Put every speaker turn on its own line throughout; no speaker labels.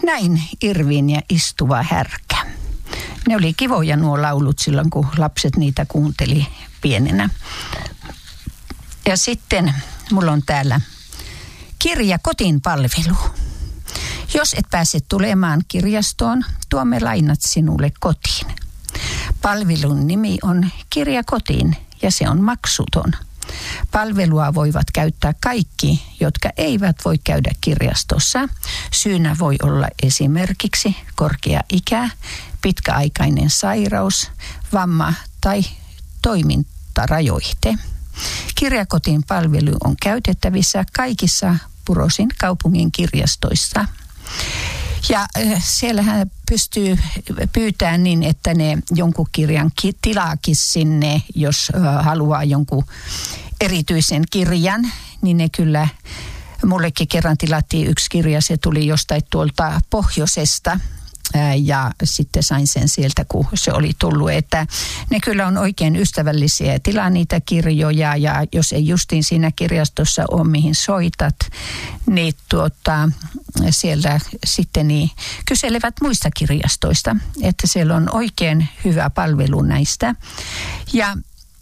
Näin Irvin ja Istuva härkä. Ne oli kivoja nuo laulut silloin, kun lapset niitä kuunteli pienenä. Ja sitten mulla on täällä kirja kotiin palvelu. Jos et pääse tulemaan kirjastoon, tuomme lainat sinulle kotiin. Palvelun nimi on Kirja kotiin ja se on maksuton. Palvelua voivat käyttää kaikki, jotka eivät voi käydä kirjastossa. Syynä voi olla esimerkiksi korkea ikä, pitkäaikainen sairaus, vamma tai toimintarajoite. Kirjakotiin palvelu on käytettävissä kaikissa Purosin kaupungin kirjastoissa. Ja siellähän pystyy pyytämään niin, että ne jonkun kirjan tilaakin sinne, jos haluaa jonkun erityisen kirjan, niin ne kyllä, mullekin kerran tilattiin yksi kirja, se tuli jostain tuolta pohjoisesta. Ja sitten sain sen sieltä, kun se oli tullut, että ne kyllä on oikein ystävällisiä ja tilaa niitä kirjoja. Ja jos ei justiin siinä kirjastossa ole, mihin soitat, niin siellä sitten niin kyselevät muista kirjastoista. Että siellä on oikein hyvä palvelu näistä. Ja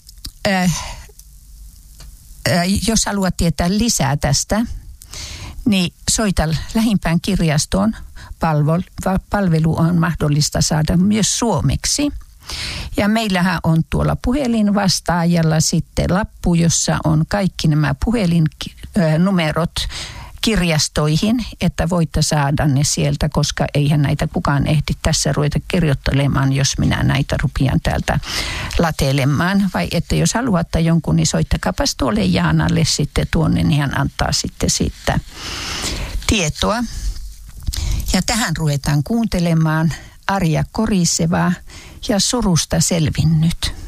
jos haluat tietää lisää tästä, niin soita lähimpään kirjastoon. Palvelu on mahdollista saada myös suomeksi. Ja meillähän on tuolla puhelinvastaajalla sitten lappu, jossa on kaikki nämä puhelinnumerot kirjastoihin, että voitte saada ne sieltä, koska eihän näitä kukaan ehdi tässä ruveta kirjoittelemaan, jos minä näitä rupian täältä latelemaan. Vai että jos haluatte jonkun, niin soittakaapas tuolle Jaanalle sitten tuonne, niin hän antaa sitten siitä tietoa. Ja tähän ruvetaan kuuntelemaan Arja Korisevaa ja Surusta selvinnyt.